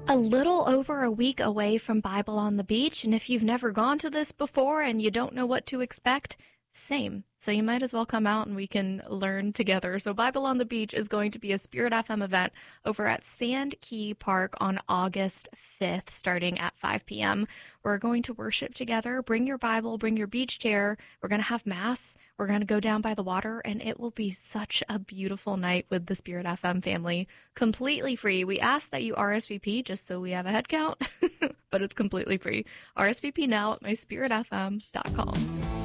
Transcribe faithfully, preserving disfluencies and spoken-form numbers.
A little over a week away from Bible on the Beach, and if you've never gone to this before and you don't know what to expect, same. So you might as well come out and we can learn together. So Bible on the Beach is going to be a Spirit F M event over at Sand Key Park on August fifth, starting at five p.m. We're going to worship together. Bring your Bible, bring your beach chair. We're going to have Mass. We're going to go down by the water, and it will be such a beautiful night with the Spirit F M family. Completely free. We ask that you R S V P just so we have a head count, but it's completely free. R S V P now at my spirit f m dot com.